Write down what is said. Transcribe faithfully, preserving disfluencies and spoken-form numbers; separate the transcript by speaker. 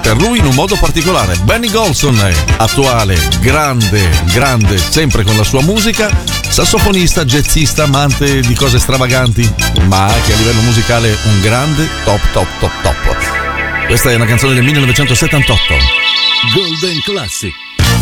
Speaker 1: per lui in un modo particolare. Benny Golson, attuale, grande, grande, sempre con la sua musica, sassofonista, jazzista, amante di cose stravaganti, ma anche a livello musicale un grande top, top, top, top. Questa è una canzone del millenovecentosettantotto.
Speaker 2: Golden Classic.